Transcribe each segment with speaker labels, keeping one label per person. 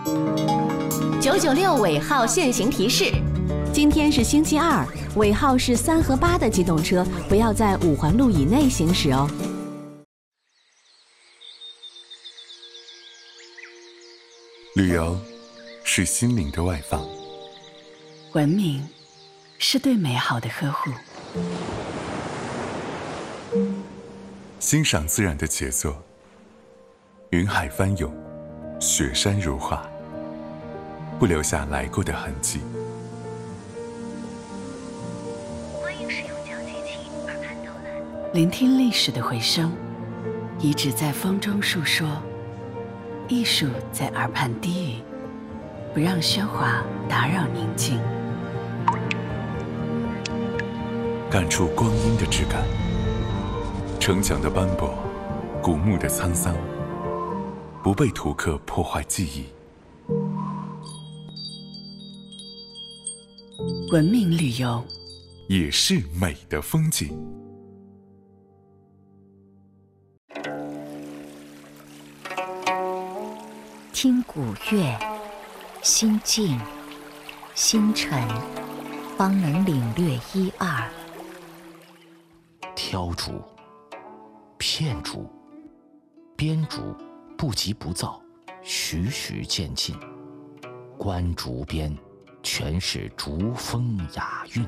Speaker 1: 996尾号限行提示：今天是星期二，尾号是3和8的机动车不要在5环路以内行驶哦。
Speaker 2: 旅游是心灵的外放，
Speaker 3: 文明是对美好的呵护，
Speaker 2: 欣赏自然的杰作，云海翻涌，雪山如画，不留下来过的痕迹。
Speaker 4: 欢迎使用脚机器耳畔导览，
Speaker 3: 聆听历史的回声，遗址在风中述说，艺术在耳畔低语，不让喧哗打扰宁静。
Speaker 2: 感触光阴的质感，城墙的斑驳，古墓的沧桑，不被图刻破坏记忆。
Speaker 3: 文明旅游
Speaker 2: 也是美的风景。
Speaker 5: 听古乐，心静心沉，方能领略一二。
Speaker 6: 挑竹、片竹、编竹，不急不躁，徐徐渐进。观竹边，全是竹风雅韵。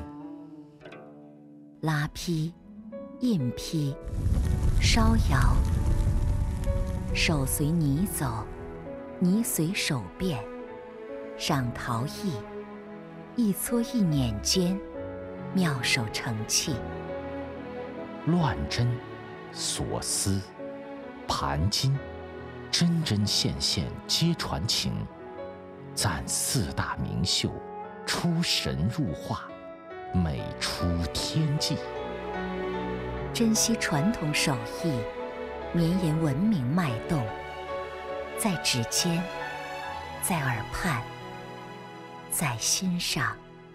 Speaker 5: 拉坯、印坯、烧窑，手随泥走，泥随手变。赏陶艺，一撮一捻间，妙手成器。
Speaker 6: 乱针、锁丝、盘金，针针线线皆传情。赞4大名秀，出神入化，美出天际。
Speaker 5: 珍惜传统手艺，绵延文明脉动，在指尖，在耳畔，在心上。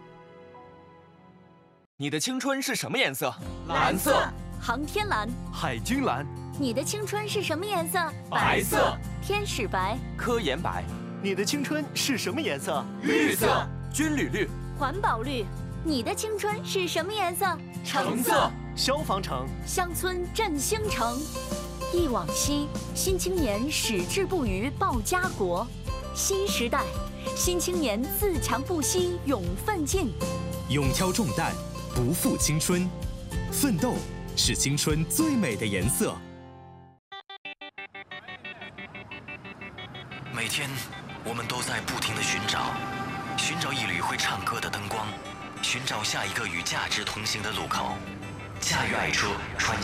Speaker 7: 你的青春是什么颜色？
Speaker 8: 蓝色。航天蓝。
Speaker 7: 海军蓝。
Speaker 8: 你的青春是什么颜色？
Speaker 7: 白色。
Speaker 8: 天使白。
Speaker 7: 科研白。
Speaker 9: 你的青春是什么颜色？
Speaker 7: 绿色。军旅绿。
Speaker 8: 环保绿。你的青春是什么颜色？
Speaker 7: 橙色。
Speaker 9: 消防橙。
Speaker 8: 乡村振兴城。忆往昔，新青年矢志不渝报家国。新时代，新青年自强不息勇奋进。
Speaker 10: 勇挑重担，不负青春，奋斗是青春最美的颜色。
Speaker 11: 每天，我们都在不停地寻找一缕会唱歌的灯光，寻找下一个与价值同行的路口。驾驭爱车，穿